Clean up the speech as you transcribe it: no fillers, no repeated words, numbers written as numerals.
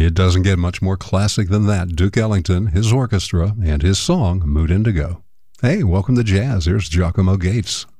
It doesn't get much more classic than that. Duke Ellington, his orchestra, and his song, Mood Indigo. Hey, welcome to Jazz. Here's Giacomo Gates.